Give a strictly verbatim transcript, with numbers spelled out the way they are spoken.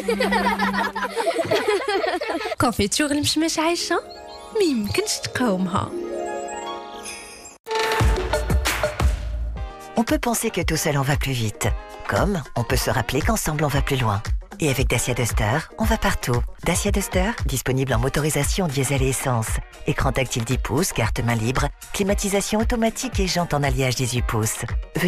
كونفيتور المشماش عايشة ما يمكنش تقاومها. On peut penser que tout seul on va plus vite. Comme on peut se rappeler qu'ensemble on va plus loin. Et avec Dacia Duster, on va partout. Dacia Duster, disponible en motorisation diesel et essence. Écran tactile dix pouces, carte main libre, climatisation automatique et jantes en alliage dix-huit pouces.